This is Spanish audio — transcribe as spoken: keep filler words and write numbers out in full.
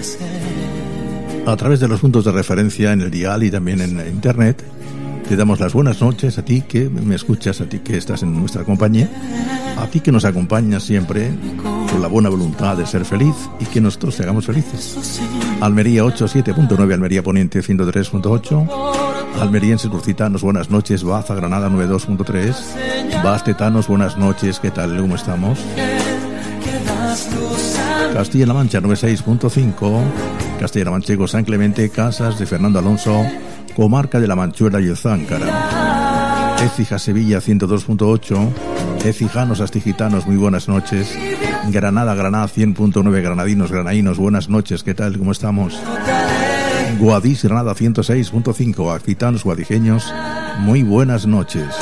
A través de los puntos de referencia en el dial y también en internet, te damos las buenas noches a ti que me escuchas, a ti que estás en nuestra compañía, a ti que nos acompañas siempre con la buena voluntad de ser feliz y que nosotros te hagamos felices. Almería ochenta y siete punto nueve, Almería Poniente ciento tres punto ocho, almerienses lusitanos, buenas noches. Baza, Granada noventa y dos punto tres, bastetanos, buenas noches, ¿qué tal? ¿Cómo estamos? Castilla-La Mancha noventa y seis punto cinco, Castilla-La Manchego, San Clemente, Casas de Fernando Alonso, Comarca de la Manchuela y el Záncara. Écija, Sevilla ciento dos punto ocho, Écijanos, Astigitanos, muy buenas noches. Granada, Granada cien punto nueve, Granadinos, Granadinos, buenas noches, ¿qué tal? ¿Cómo estamos? Guadix, Granada ciento seis punto cinco, Acitanos, Guadijeños, muy buenas noches.